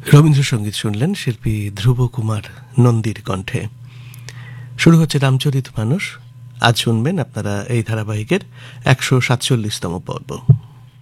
রবীন্দ্রসঙ্গীত শুনলেন শিল্পী ধ্রুব কুমার নন্দীর কণ্ঠে। শুরু হচ্ছে রামচরিত মানস। আজ শুনবেন আপনারা এই ধারাবাহিকের 147তম পর্ব।